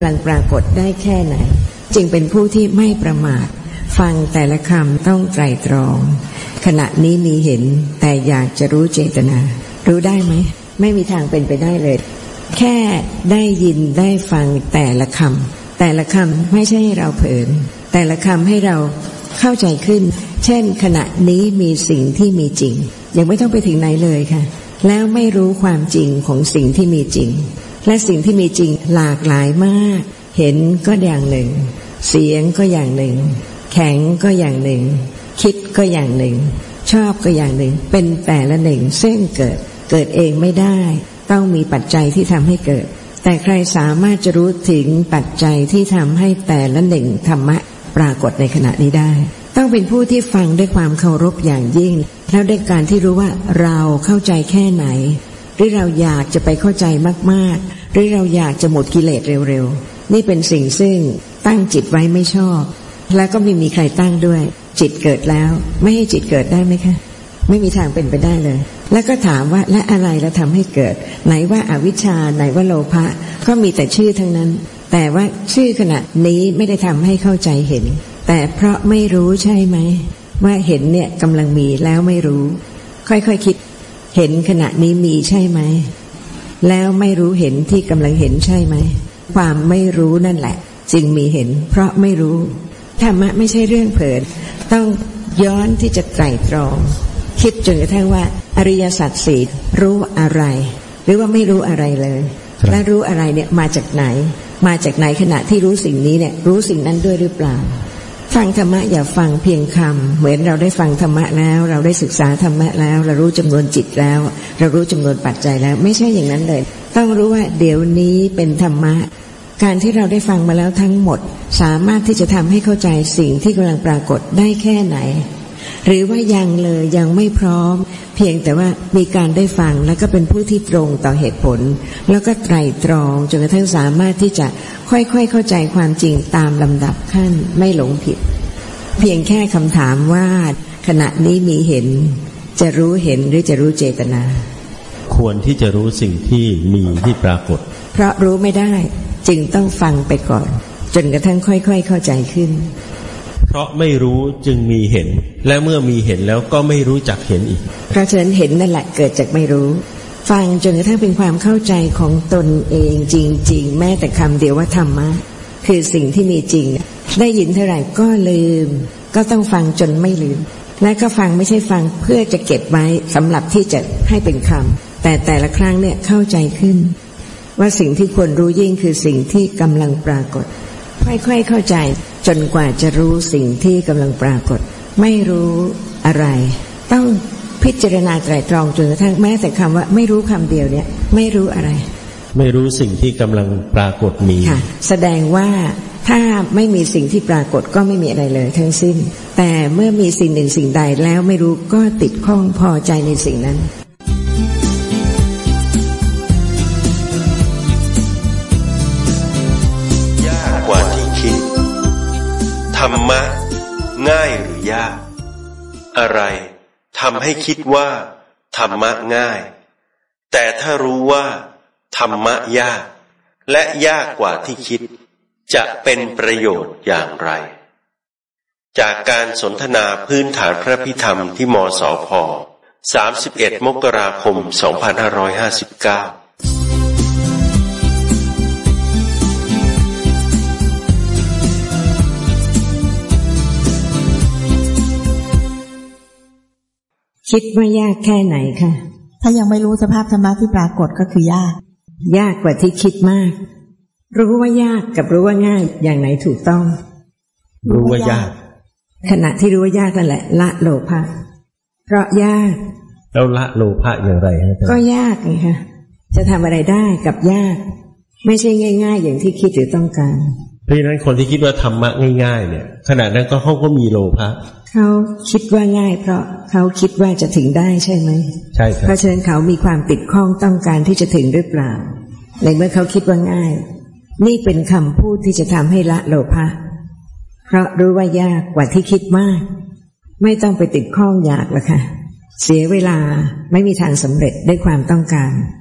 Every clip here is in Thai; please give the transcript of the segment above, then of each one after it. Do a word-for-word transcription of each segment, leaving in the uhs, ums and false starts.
กำลังปรากฏได้แค่ไหนจึงเป็นผู้ที่ไม่ประมาทฟังแต่ละคำต้องไตร่ตรองขณะนี้มีเห็นแต่อยากจะรู้เจตนารู้ได้ไหมไม่มีทางเป็นไปได้เลยแค่ได้ยินได้ฟังแต่ละคำแต่ละคำไม่ใช่ให้เราเผลอแต่ละคำให้เราเข้าใจขึ้นเช่นขณะนี้มีสิ่งที่มีจริงยังไม่ต้องไปถึงไหนเลยค่ะแล้วไม่รู้ความจริงของสิ่งที่มีจริงและสิ่งที่มีจริงหลากหลายมากเห็นก็อย่างหนึ่งเสียงก็อย่างหนึ่งแข็งก็อย่างหนึ่งคิดก็อย่างหนึ่งชอบก็อย่างหนึ่งเป็นแต่ละหนึ่งซึ่งเกิดเกิดเองไม่ได้ต้องมีปัจจัยที่ทำให้เกิดแต่ใครสามารถจะรู้ถึงปัจจัยที่ทำให้แต่ละหนึ่งธรรมะปรากฏในขณะนี้ได้ต้องเป็นผู้ที่ฟังด้วยความเคารพอย่างยิ่งแล้วด้วยการที่รู้ว่าเราเข้าใจแค่ไหนหรือเราอยากจะไปเข้าใจมากๆหรือเราอยากจะหมดกิเลสเร็วๆนี่เป็นสิ่งซึ่งตั้งจิตไว้ไม่ชอบแล้วก็ไม่มีใครตั้งด้วยจิตเกิดแล้วไม่ให้จิตเกิดได้ไหมคะไม่มีทางเป็นไปได้เลยแล้วก็ถามว่าและอะไรแล้วทำให้เกิดไหนว่าอวิชชาไหนว่าโลภะก็มีแต่ชื่อทั้งนั้นแต่ว่าชื่อขณะนี้ไม่ได้ทำให้เข้าใจเห็นแต่เพราะไม่รู้ใช่ไหมว่าเห็นเนี่ยกำลังมีแล้วไม่รู้ค่อยๆ ค, คิดเห็นขณะนี้มีใช่ไหมแล้วไม่รู้เห็นที่กำลังเห็นใช่ไหมความไม่รู้นั่นแหละจึงมีเห็นเพราะไม่รู้ธรรมะไม่ใช่เรื่องเผลอต้องย้อนที่จะไตร่ตรองคิดจนกระทั่งว่าอริยสัจสี่รู้อะไรหรือว่าไม่รู้อะไรเลยและรู้อะไรเนี่ยมาจากไหนมาจากไหนขณะที่รู้สิ่งนี้เนี่ยรู้สิ่งนั้นด้วยหรือเปล่าฟังธรรมะอย่าฟังเพียงคำเหมือนเราได้ฟังธรรมะแล้วเราได้ศึกษาธรรมะแล้วเรารู้จำนวนจิตแล้วเรารู้จำนวนปัจจัยแล้วไม่ใช่อย่างนั้นเลยต้องรู้ว่าเดี๋ยวนี้เป็นธรรมะการที่เราได้ฟังมาแล้วทั้งหมดสามารถที่จะทำให้เข้าใจสิ่งที่กำลังปรากฏได้แค่ไหนหรือว่ายังเลยยังไม่พร้อมเพียงแต่ว่ามีการได้ฟังแล้วก็เป็นผู้ที่ตรงต่อเหตุผลแล้วก็ไตร่ตรองจนกระทั่งสามารถที่จะค่อยๆเข้าใจความจริงตามลำดับขั้นไม่หลงผิดเพียงแค่คำถามว่าขณะนี้มีเห็นจะรู้เห็นหรือจะรู้เจตนาควรที่จะรู้สิ่งที่มีที่ปรากฏเพราะรู้ไม่ได้จึงต้องฟังไปก่อนจนกระทั่งค่อยๆเข้าใจขึ้นเพราะไม่รู้จึงมีเห็นและเมื่อมีเห็นแล้วก็ไม่รู้จักเห็นอีกเพราะฉะนั้นเห็นนั่นแหละเกิดจากไม่รู้ฟังจนกระทั่งเป็นความเข้าใจของตนเองจริงๆแม้แต่คำเดียวว่าธรรมะคือสิ่งที่มีจริงได้ยินเท่าไหร่ก็ลืมก็ต้องฟังจนไม่ลืมและก็ฟังไม่ใช่ฟังเพื่อจะเก็บไว้สำหรับที่จะให้เป็นคำแต่แต่ละครั้งเนี่ยเข้าใจขึ้นว่าสิ่งที่ควรรู้ยิ่งคือสิ่งที่กำลังปรากฏค่อยๆเข้าใจจนกว่าจะรู้สิ่งที่กำลังปรากฏไม่รู้อะไรต้องพิจารณาไตร่ตรองจนกระทั่งแม้แต่คำว่าไม่รู้คำเดียวเนี่ยไม่รู้อะไรไม่รู้สิ่งที่กำลังปรากฏมีค่ะแสดงว่าถ้าไม่มีสิ่งที่ปรากฏก็ไม่มีอะไรเลยทั้งสิ้นแต่เมื่อมีสิ่งหนึ่งสิ่งใดแล้วไม่รู้ก็ติดข้องพอใจในสิ่งนั้นธรรมะง่ายหรือยากอะไรทำให้คิดว่าธรรมะง่ายแต่ถ้ารู้ว่าธรรมะยากและยากกว่าที่คิดจะเป็นประโยชน์อย่างไรจากการสนทนาพื้นฐานพระพิธรรมที่มสพ.สามสิบเอ็ดมกราคมสองพันห้าร้อยห้าสิบเก้าคิดว่ายากแค่ไหนคะถ้ายังไม่รู้สภาพธรรมะที่ปรากฏก็คือยากยากกว่าที่คิดมากรู้ว่ายากกับรู้ว่าง่ายอย่างไหนถูกต้องรู้ว่ายากขณะที่รู้ว่ายากนั่นแหละละโลภะเพราะยากแล้วละโลภะอย่างไรฮะก็ยากไงคะจะทำอะไรได้กับยากไม่ใช่ง่ายๆอย่างที่คิดหรือต้องการเพราะฉะนั้นคนที่คิดว่าธรรมะง่ายๆเนี่ยขณะนั้นก็เขาก็มีโลภะเขาคิดว่าง่ายเพราะเขาคิดว่าจะถึงได้ใช่ไหมใช่ครับเพราะฉะนั้นเขามีความติดข้องต้องการที่จะถึงหรือเปล่าในเมื่อเขาคิดว่าง่ายนี่เป็นคำพูดที่จะทำให้ละโลภะเพราะรู้ว่ายากกว่าที่คิดมากไม่ต้องไปติดข้องอยากละค่ะเสียเวลาไม่มีทางสำเร็จได้ความต้องการ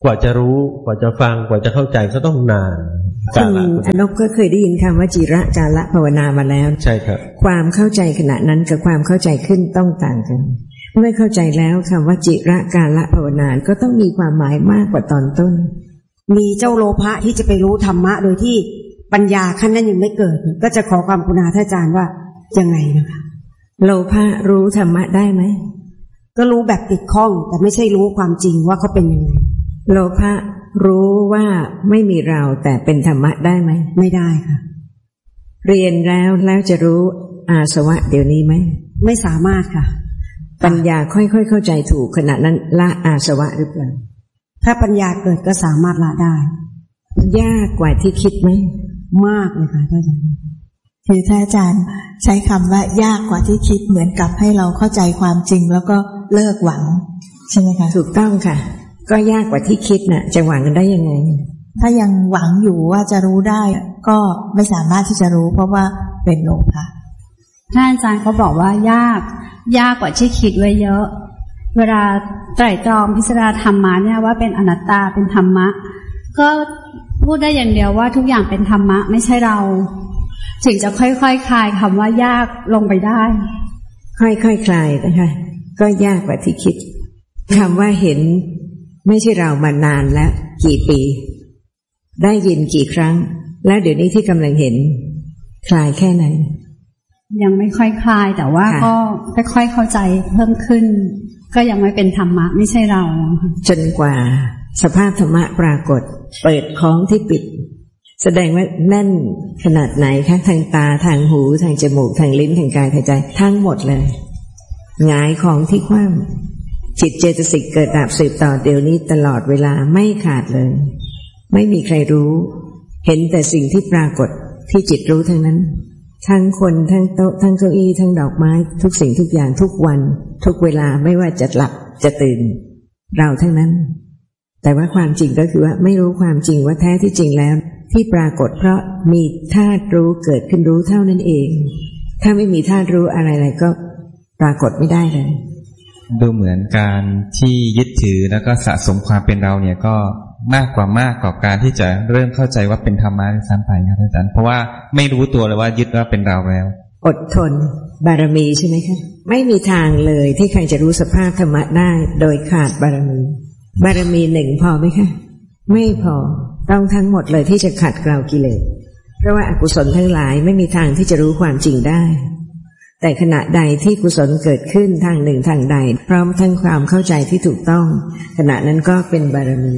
กว่าจะรู้กว่าจะฟังกว่าจะเข้าใจก็ต้องนานคุณอนบก็เคยได้ยินคำว่าจิระกาละภาวนามาแล้วใช่ครับความเข้าใจขณะนั้นกับความเข้าใจขึ้นต้องต่างกันเมื่อเข้าใจแล้วคำว่าจิระกาละภาวนาก็ต้องมีความหมายมากกว่าตอนต้นมีเจ้าโลภะที่จะไปรู้ธรรมะโดยที่ปัญญาขั้นนั้นยังไม่เกิดก็จะขอความกรุณาท่านอาจารย์ว่ายังไงนะคะโลภะรู้ธรรมะได้ไหมก็รู้แบบติดข้องแต่ไม่ใช่รู้ความจริงว่าเขาเป็นยังไงโลภะรู้ว่าไม่มีเราแต่เป็นธรรมะได้ไหมไม่ได้ค่ะเรียนแล้วแล้วจะรู้อาสวะเดี๋ยวนี้ไหมไม่สามารถค่ะปัญญาค่อยๆเข้าใจถูกขณะนั้นละอาสวะหรือเปล่าถ้าปัญญาเกิดก็สามารถละได้ยากกว่าที่คิดไหมมากเลยค่ะท่านอาจารย์คือท่านอาจารย์ใช้คำว่ายากกว่าที่คิดเหมือนกับให้เราเข้าใจความจริงแล้วก็เลิกหวังใช่ไหมคะถูกต้องค่ะก็ยากกว่าที่คิดน่ะจะหวังกันได้ยังไงถ้ายังหวังอยู่ว่าจะรู้ได้ก็ไม่สามารถที่จะรู้เพราะว่าเป็นโลภะท่านอาจารย์เขาบอกว่ายากยากกว่าที่คิดไว้เยอะเวลาไตร่ตรองพิจารณาธรรมะเนี่ยว่าเป็นอนัตตาเป็นธรรมะก็พูดได้อย่างเดียวว่าทุกอย่างเป็นธรรมะไม่ใช่เราถึงจะค่อยๆ ค, คลายคำว่ายากลงไปได้ค่อยๆ ค, คลายนะคะก็ยากกว่าที่คิดคำว่าเห็นไม่ใช่เรามานานแล้วกี่ปีได้ยินกี่ครั้งแล้วเดี๋ยวนี้ที่กำลังเห็นคลายแค่ไหนยังไม่ค่อยคลายแต่ว่าก็ค่อยๆเข้าใจเพิ่มขึ้นก็ยังไม่เป็นธรรมะไม่ใช่เราจนกว่าสภาพธรรมะปรากฏเปิดคล้องที่ปิดแสดงว่าแน่นขนาดไหนคะทางตาทางหูทางจมูกทางลิ้นทางกายทางใจทั้งหมดเลยหงายของที่คว่ำจิตเจตสิกเกิดดับสืบต่อเดี๋ยวนี้ตลอดเวลาไม่ขาดเลยไม่มีใครรู้เห็นแต่สิ่งที่ปรากฏที่จิตรู้ทั้งนั้นทั้งคนทั้งโต๊ะทั้งเก้าอี้ทั้งดอกไม้ทุกสิ่งทุกอย่างทุกวันทุกเวลาไม่ว่าจะหลับจะตื่นเราทั้งนั้นแต่ว่าความจริงก็คือว่าไม่รู้ความจริงว่าแท้ที่จริงแล้วที่ปรากฏเพราะมีธาตุรู้เกิดขึ้นรู้เท่านั้นเองถ้าไม่มีธาตุรู้อะไรๆก็ปรากฏไม่ได้เลยดูเหมือนการที่ยึดถือแล้วก็สะสมความเป็นเราเนี่ยก็มากกว่ามากกว่าการที่จะเริ่มเข้าใจว่าเป็นธรรมะซ้ำไปครับอาจารย์เพราะว่าไม่รู้ตัวเลยว่ายึดว่าเป็นเราแล้วอดทนบารมีใช่ไหมคะไม่มีทางเลยที่ใครจะรู้สภาพธรรมะได้โดยขาดบารมีบารมีหนึ่งพอไหมคะไม่พอต้องทั้งหมดเลยที่จะขัดเกลากิเลสเพราะว่าอกุศลทั้งหลายไม่มีทางที่จะรู้ความจริงได้แต่ขณะใดที่กุศลเกิดขึ้นทางหนึ่งทางใดพร้อมทั้งความเข้าใจที่ถูกต้องขณะนั้นก็เป็นบารมี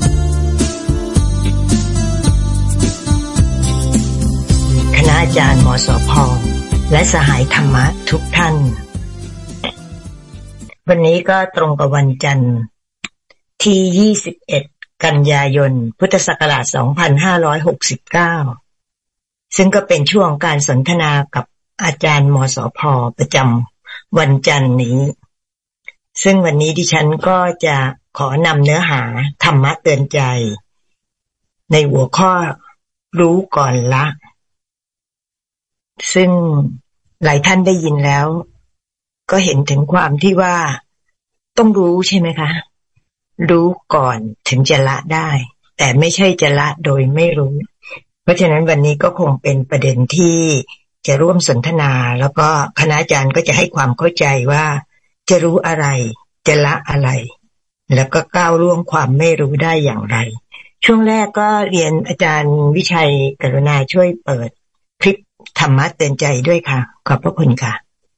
คณะอาจารย์มสภ.และสหายธรรมะทุกท่านวันนี้ก็ตรงกับวันจันทร์ที่ยี่สิบเอ็ดกันยายนพุทธศักราชสองพันห้าร้อยหกสิบเก้าซึ่งก็เป็นช่วงการสนทนากับอาจารย์มสภ.ประจำวันจันทร์นี้ซึ่งวันนี้ดิฉันก็จะขอนำเนื้อหาธรรมะเตือนใจในหัวข้อรู้ก่อนละซึ่งหลายท่านได้ยินแล้วก็เห็นถึงความที่ว่าต้องรู้ใช่ไหมคะรู้ก่อนถึงจะละได้แต่ไม่ใช่จะละโดยไม่รู้เพราะฉะนั้นวันนี้ก็คงเป็นประเด็นที่จะร่วมสนทนาแล้วก็คณาจารย์ก็จะให้ความเข้าใจว่าจะรู้อะไรจะละอะไรแล้วก็ก้าวล่วงความไม่รู้ได้อย่างไรช่วงแรกก็เรียนอาจารย์วิชัยกรุณาช่วยเปิดคลิปธรรมะเตือนใจด้วยค่ะขอบพระคุณค่ะ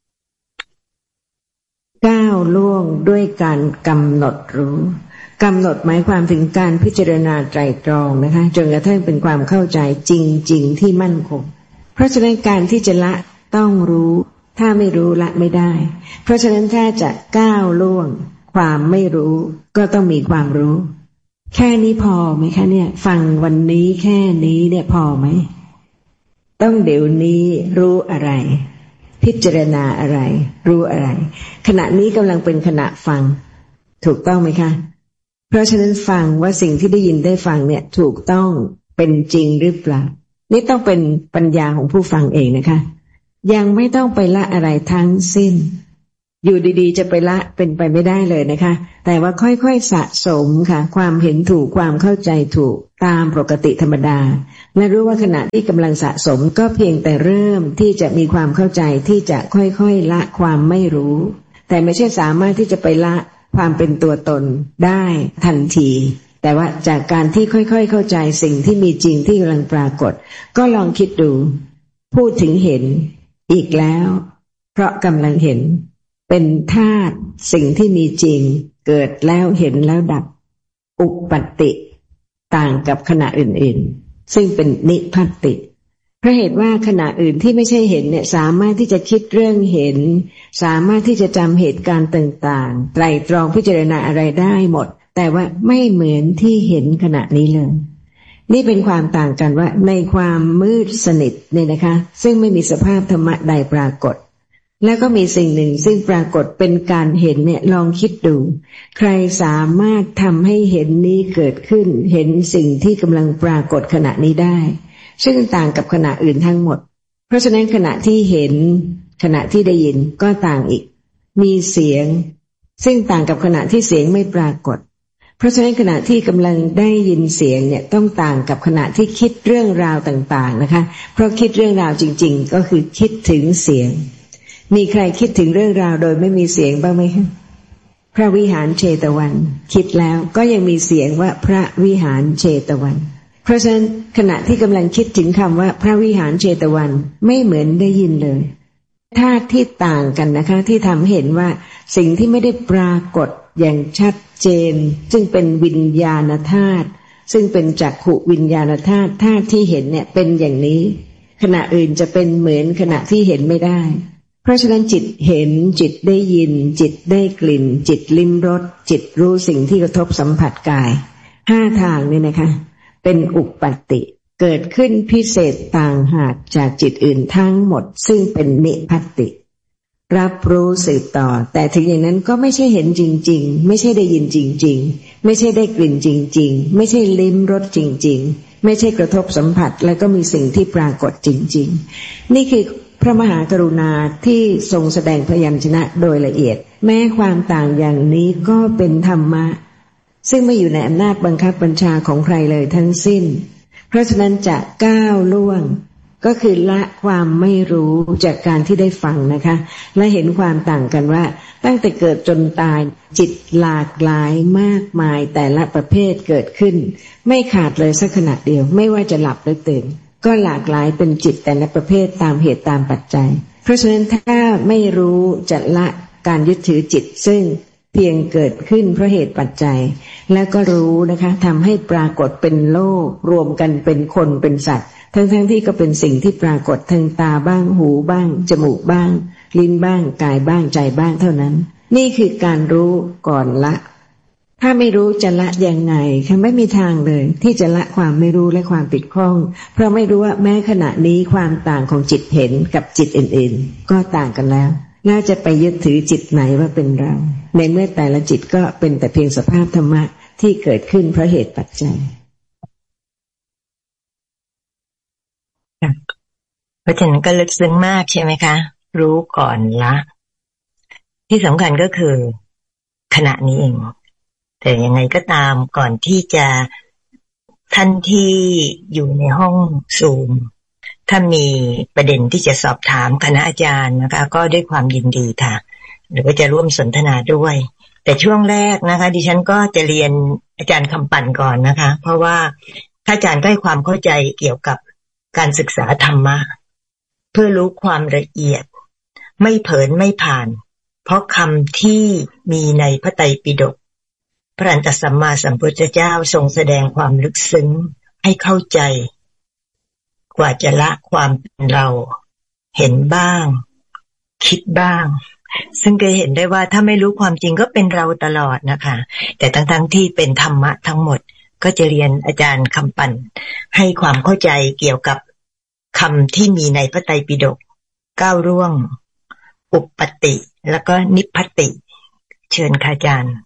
ก้าวล่วงด้วยการกำหนดรู้กำหนดหมายความถึงการพิจารณาไตร่ตรองนะคะจนกระทั่งเป็นความเข้าใจจริงๆที่มั่นคงเพราะฉะนั้นการที่จะละต้องรู้ถ้าไม่รู้ละไม่ได้เพราะฉะนั้นถ้าจะก้าวล่วงความไม่รู้ก็ต้องมีความรู้แค่นี้พอไหมคะเนี่ยฟังวันนี้แค่นี้เนี่ยพอไหมต้องเดี๋ยวนี้รู้อะไรพิจารณาอะไรรู้อะไรขณะนี้กำลังเป็นขณะฟังถูกต้องไหมคะเพราะฉะนั้นฟังว่าสิ่งที่ได้ยินได้ฟังเนี่ยถูกต้องเป็นจริงหรือเปล่านี่ต้องเป็นปัญญาของผู้ฟังเองนะคะยังไม่ต้องไปละอะไรทั้งสิ้นอยู่ดีๆจะไปละเป็นไปไม่ได้เลยนะคะแต่ว่าค่อยๆสะสมค่ะความเห็นถูกความเข้าใจถูกตามปกติธรรมดาและรู้ว่าขณะที่กำลังสะสมก็เพียงแต่เริ่มที่จะมีความเข้าใจที่จะค่อยๆละความไม่รู้แต่ไม่ใช่สามารถที่จะไปละความเป็นตัวตนได้ทันทีแต่ว่าจากการที่ค่อยๆเข้าใจสิ่งที่มีจริงที่กำลังปรากฏก็ลองคิดดูพูดถึงเห็นอีกแล้วเพราะกำลังเห็นเป็นธาตุสิ่งที่มีจริงเกิดแล้วเห็นแล้วดับอุปัตติต่างกับขณะอื่นๆซึ่งเป็นนิพพัตติเพราะเหตุว่าขณะอื่นที่ไม่ใช่เห็นเนี่ยสามารถที่จะคิดเรื่องเห็นสามารถที่จะจำเหตุการณ์ต่างๆไตร่ตรองพิจารณาอะไรได้หมดแต่ว่าไม่เหมือนที่เห็นขณะนี้เลยนี่เป็นความต่างกันว่าในความมืดสนิทเนี่ยนะคะซึ่งไม่มีสภาพธรรมะใดปรากฏแล้วก็มีสิ่งหนึ่งซึ่งปรากฏเป็นการเห็นเนี่ยลองคิดดูใครสามารถทำให้เห็นนี้เกิดขึ้นเห็นสิ่งที่กำลังปรากฏขณะนี้ได้ซึ่งต่างกับขณะอื่นทั้งหมดเพราะฉะนั้นขณะที่เห็นขณะที่ได้ยินก็ต่างอีกมีเสียงซึ่งต่างกับขณะที่เสียงไม่ปรากฏเพราะฉะนั้นขณะที่กำลังได้ยินเสียงเนี่ยต้องต่างกับขณะที่คิดเรื่องราวต่างๆนะคะเพราะคิดเรื่องราวจริงๆก็คือคิดถึงเสียงมีใครคิดถึงเรื่องราวโดยไม่มีเสียงบ้างไหมคะพระวิหารเชตวันคิดแล้วก็ยังมีเสียงว่าพระวิหารเชตวันเพราะฉะนั้นขณะที่กำลังคิดถึงคำว่าพระวิหารเชตวันไม่เหมือนได้ยินเลยธาตุที่ต่างกันนะคะที่ทำให้เห็นว่าสิ่งที่ไม่ได้ปรากฏอย่างชัดเจนซึ่งเป็นวิญญาณธาตุซึ่งเป็นจักขุวิญญาณธาตุธาตุที่เห็นเนี่ยเป็นอย่างนี้ขณะอื่นจะเป็นเหมือนขณะที่เห็นไม่ได้เพราะฉะนั้นจิตเห็นจิตได้ยินจิตได้กลิ่นจิตลิ้มรสจิตรู้สิ่งที่กระทบสัมผัสกายห้าทางนี่นะคะเป็นอุปัตติเกิดขึ้นพิเศษต่างหากจากจิตอื่นทั้งหมดซึ่งเป็นนิพพัตติรับรู้สืบต่อแต่ถึงอย่างนั้นก็ไม่ใช่เห็นจริงๆไม่ใช่ได้ยินจริงๆไม่ใช่ได้กลิ่นจริงๆไม่ใช่ลิ้มรสจริงๆไม่ใช่กระทบสัมผัสแล้วก็มีสิ่งที่ปรากฏจริงๆนี่คือพระมหากรุณาที่ทรงแสดงพยัญชนะโดยละเอียดแม้ความต่างอย่างนี้ก็เป็นธรรมะซึ่งไม่อยู่ในอำนาจบังคับบัญชาของใครเลยทั้งสิ้นเพราะฉะนั้นจะก้าวล่วงก็คือละความไม่รู้จากการที่ได้ฟังนะคะและเห็นความต่างกันว่าตั้งแต่เกิดจนตายจิตหลากหลายมากมายแต่ละประเภทเกิดขึ้นไม่ขาดเลยสักขณะเดียวไม่ว่าจะหลับหรือตื่นก็หลากหลายเป็นจิตแต่ละประเภทตามเหตุตามปัจจัยเพราะฉะนั้นถ้าไม่รู้จะละการยึดถือจิตซึ่งเพียงเกิดขึ้นเพราะเหตุปัจจัยแล้วก็รู้นะคะทำให้ปรากฏเป็นโลกรวมกันเป็นคนเป็นสัตว์ทั้งๆ ท, ที่ก็เป็นสิ่งที่ปรากฏทางตาบ้างหูบ้างจมูกบ้างลิ้นบ้างกายบ้างใจบ้างเท่านั้นนี่คือการรู้ก่อนละถ้าไม่รู้จะละยังไงค่ะไม่มีทางเลยที่จะละความไม่รู้และความติดข้องเพราะไม่รู้ว่าแม้ขณะนี้ความต่างของจิตเห็นกับจิตอื่นๆก็ต่างกันแล้วน่าจะไปยึดถือจิตไหนว่าเป็นเราในเมื่อแต่ละจิตก็เป็นแต่เพียงสภาพธรรมะที่เกิดขึ้นเพราะเหตุปัจจัยเพราะฉะนั้นก็ลึกซึ้งมากใช่ไหมคะรู้ก่อนละที่สำคัญก็คือขณะนี้เองแต่ยังไงก็ตามก่อนที่จะท่านที่อยู่ในห้องซูมถ้ามีประเด็นที่จะสอบถามคณะอาจารย์นะคะก็ด้วยความยินดีค่ะหรือว่าจะร่วมสนทนาด้วยแต่ช่วงแรกนะคะดิฉันก็จะเรียนอาจารย์คำปั่นก่อนนะคะเพราะว่าถ้าอาจารย์ก็ให้ความเข้าใจเกี่ยวกับการศึกษาธรรมะเพื่อรู้ความละเอียดไม่เผลอไม่ผ่านเพราะคำที่มีในพระไตรปิฎกพระอรหันตสัมมาสัมพุทธเจ้าทรงแสดงความลึกซึ้งให้เข้าใจกว่าจะละความเป็นเราเห็นบ้างคิดบ้างซึ่งเคยเห็นได้ว่าถ้าไม่รู้ความจริงก็เป็นเราตลอดนะคะแต่ทั้งๆ ท, ที่เป็นธรรมะทั้งหมดก็จะเรียนอาจารย์คำปั่นให้ความเข้าใจเกี่ยวกับคำที่มีในพระไตรปิฎกก้าวร่วงอุปปัตติแล้วก็นิพพัตติเชิญค่ะอาจารย์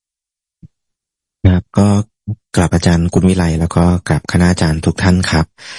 ครับก็กราบอาจารย์กุลวิไลแล้วก็กราบคณาจารย์ทุกท่านครับ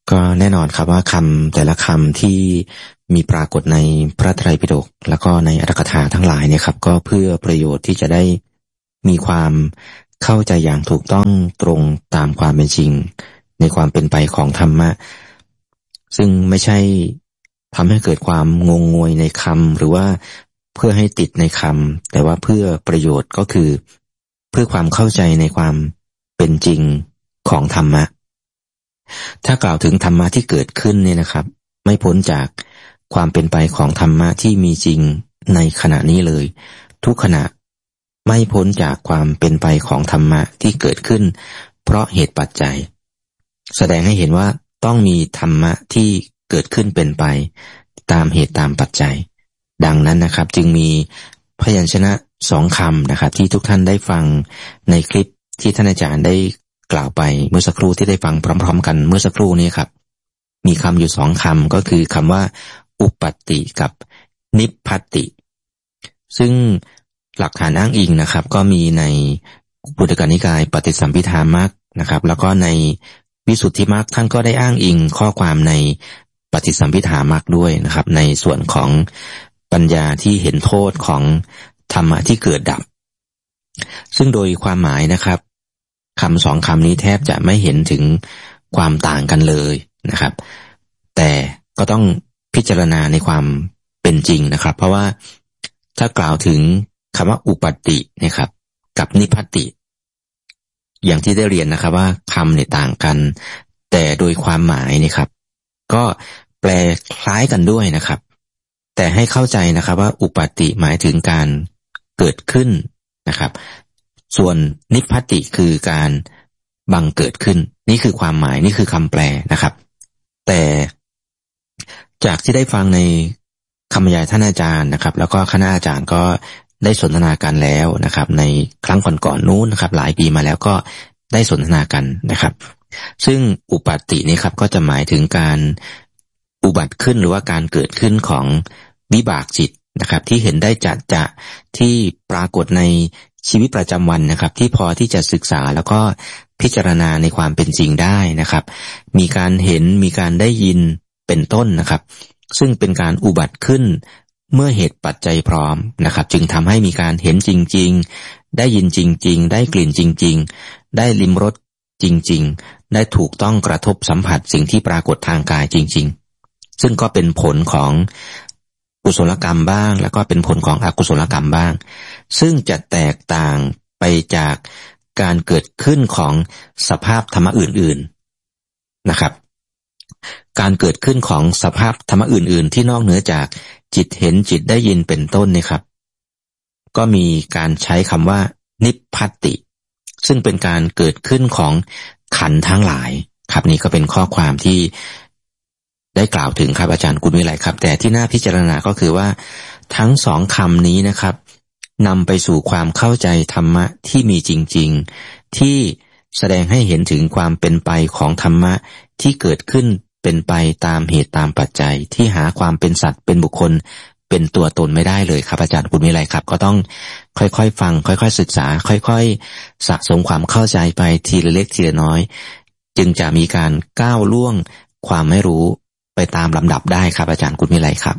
ก็แน่นอนครับว่าคำแต่ละคำที่มีปรากฏในพระไตรปิฎกแล้วก็ในอรรถกถาทั้งหลายเนี่ยครับก็เพื่อประโยชน์ที่จะได้มีความเข้าใจอย่างถูกต้องตรงตามความเป็นจริงในความเป็นไปของธรรมะซึ่งไม่ใช่ทำให้เกิดความงงงวยในคำหรือว่าเพื่อให้ติดในคำแต่ว่าเพื่อประโยชน์ก็คือเพื่อความเข้าใจในความเป็นจริงของธรรมะถ้ากล่าวถึงธรรมะที่เกิดขึ้นเนี่ยนะครับไม่พ้นจากความเป็นไปของธรรมะที่มีจริงในขณะนี้เลยทุกขณะไม่พ้นจากความเป็นไปของธรรมะที่เกิดขึ้นเพราะเหตุปัจจัยแสดงให้เห็นว่าต้องมีธรรมะที่เกิดขึ้นเป็นไปตามเหตุตามปัจจัยดังนั้นนะครับจึงมีพยัญชนะสองคำนะครับที่ทุกท่านได้ฟังในคลิปที่ท่านอาจารย์ได้กล่าวไปเมื่อสักครู่ที่ได้ฟังพร้อมๆกันเมื่อสักครู่นี้ครับมีคำอยู่สองคำก็คือคำว่าอุปัตติกับนิพพัตติซึ่งหลักฐานอ้างอิงนะครับก็มีในปุถกนิกายปฏิสัมภิธามัคนะครับแล้วก็ในวิสุทธิมัคท่านก็ได้อ้างอิงข้อความในปฏิสัมภิธามัคด้วยนะครับในส่วนของปัญญาที่เห็นโทษของธรรมะที่เกิดดับซึ่งโดยความหมายนะครับคำสองคำนี้แทบจะไม่เห็นถึงความต่างกันเลยนะครับแต่ก็ต้องพิจารณาในความเป็นจริงนะครับเพราะว่าถ้ากล่าวถึงคำว่าอุปัตตินะครับกับนิพพัตติอย่างที่ได้เรียนนะครับว่าคำเนี่ยต่างกันแต่โดยความหมายนี่ครับก็แปลคล้ายกันด้วยนะครับแต่ให้เข้าใจนะครับว่าอุปัตติหมายถึงการเกิดขึ้นนะครับส่วนนิพพัตติคือการบังเกิดขึ้นนี่คือความหมายนี่คือคำแปลนะครับแต่จากที่ได้ฟังในคำบรรยายท่านอาจารย์นะครับแล้วก็คณะอาจารย์ก็ได้สนทนากันแล้วนะครับในครั้งก่อนๆนู้นนะครับหลายปีมาแล้วก็ได้สนทนากันนะครับซึ่งอุปัตตินี่ครับก็จะหมายถึงการอุบัติขึ้นหรือว่าการเกิดขึ้นของวิบากจิตนะครับที่เห็นได้จัดจะที่ปรากฏในชีวิตประจำวันนะครับที่พอที่จะศึกษาแล้วก็พิจารณาในความเป็นจริงได้นะครับมีการเห็นมีการได้ยินเป็นต้นนะครับซึ่งเป็นการอุบัติขึ้นเมื่อเหตุปัจจัยพร้อมนะครับจึงทำให้มีการเห็นจริงๆได้ยินจริงๆได้กลิ่นจริงๆได้ลิ้มรสจริงๆได้ถูกต้องกระทบสัมผัสสิ่งที่ปรากฏทางกายจริงๆซึ่งก็เป็นผลของกุศลกรรมบ้างแล้วก็เป็นผลของอกุศลกรรมบ้างซึ่งจะแตกต่างไปจากการเกิดขึ้นของสภาพธรรมะอื่นๆนะครับการเกิดขึ้นของสภาพธรรมะอื่นๆที่นอกเหนือจากจิตเห็นจิตได้ยินเป็นต้นนี่ครับก็มีการใช้คำว่านิพพัตติซึ่งเป็นการเกิดขึ้นของขันธ์ทั้งหลายครับนี่ก็เป็นข้อความที่ได้กล่าวถึงครับอาจารย์กุลวิไลครับแต่ที่น่าพิจารณาก็คือว่าทั้งสองคำนี้นะครับนำไปสู่ความเข้าใจธรรมะที่มีจริงๆที่แสดงให้เห็นถึงความเป็นไปของธรรมะที่เกิดขึ้นเป็นไปตามเหตุตามปัจจัยที่หาความเป็นสัตว์เป็นบุคคลเป็นตัวตนไม่ได้เลยครับอาจารย์กุลวิไลครับก็ต้องค่อยๆฟังค่อยๆศึกษาค่อยๆสะสมความเข้าใจไปทีละเล็กทีละน้อยจึงจะมีการก้าวล่วงความไม่รู้ไปตามลำดับได้ครับอาจารย์กุลวิไลครับ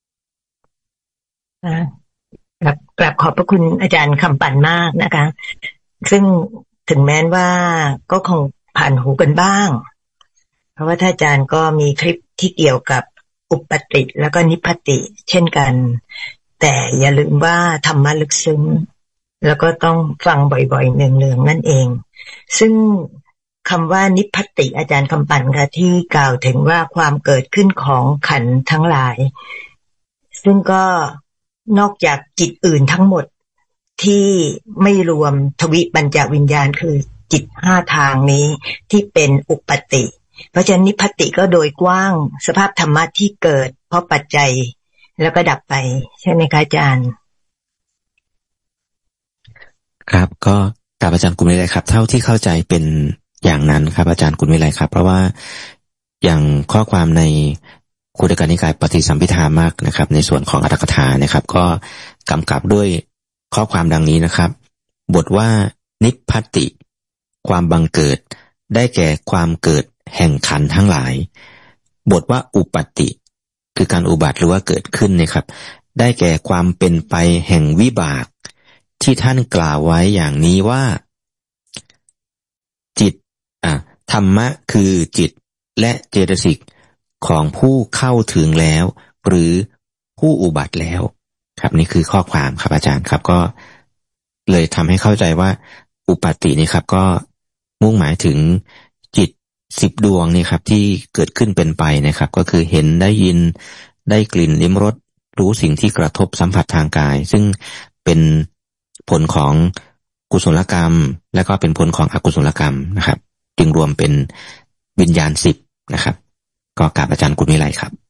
กลับกลับขอบพระคุณอาจารย์คำปั่นมากนะคะซึ่งถึงแม้ว่าก็คงผ่านหูกันบ้างเพราะว่าท่านอาจารย์ก็มีคลิปที่เกี่ยวกับอุปติแล้วก็นิพพติเช่นกันแต่อย่าลืมว่าธรรมะลึกซึ้งแล้วก็ต้องฟังบ่อยๆเนืองๆนั่นเองซึ่งคำว่านิพพติอาจารย์คำปั่นค่ะที่กล่าวถึงว่าความเกิดขึ้นของขันธ์ทั้งหลายซึ่งก็นอกจากจิตอื่นทั้งหมดที่ไม่รวมทวิปัญจวิญญาณคือจิตห้าทางนี้ที่เป็นอุปติเพราะฉะนั้นนิพพติก็โดยกว้างสภาพธรรมะที่เกิดเพราะปัจจัยแล้วก็ดับไปใช่ไหมคะอาจารย์ครับก็กราบอาจารย์กุลวิไลครับเท่าที่เข้าใจเป็นอย่างนั้นครับอาจารย์กุลวิไลครับเพราะว่าอย่างข้อความในคุตกนิกายปฏิสัมภิธามัคนะครับในส่วนของอรรถกถานะครับก็กำกับด้วยข้อความดังนี้นะครับบทว่านิพพัตติความบังเกิดได้แก่ความเกิดแห่งขันธ์ทั้งหลายบทว่าอุปัตติคือการอุบัติหรือว่าเกิดขึ้นนะครับได้แก่ความเป็นไปแห่งวิบากที่ท่านกล่าวไว้อย่างนี้ว่าจิตอ่ะธรรมะคือจิตและเจตสิกของผู้เข้าถึงแล้วหรือผู้อุบัติแล้วครับนี่คือข้อความครับอาจารย์ครับก็เลยทำให้เข้าใจว่าอุปัตตินี่ครับก็มุ่งหมายถึงจิตสิบดวงนี่ครับที่เกิดขึ้นเป็นไปนะครับก็คือเห็นได้ยินได้กลิ่นลิ้มรสรู้สิ่งที่กระทบสัมผัสทางกายซึ่งเป็นผลของกุศลกรรมและก็เป็นผลของอกุศลกรรมนะครับจึงรวมเป็นวิญญาณสิบนะครับก็กราบอาจารย์กุลวิไลครับ